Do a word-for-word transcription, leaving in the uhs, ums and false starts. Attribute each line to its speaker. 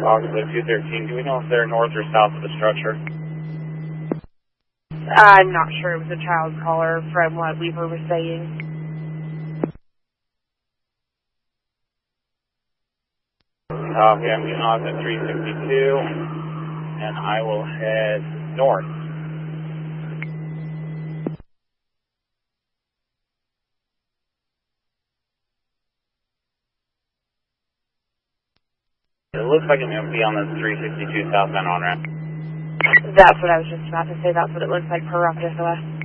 Speaker 1: Possibly two thirteen. Do we know if they're north or south of the structure?
Speaker 2: I'm not sure. It was a child caller from what Weaver was saying.
Speaker 1: Copy. I'm getting off at three sixty-two, and I will head north. It looks like I'm going to be on this three sixty-two southbound on-ramp.
Speaker 2: That's what I was just about to say. That's what it looks like per Rocket S O S.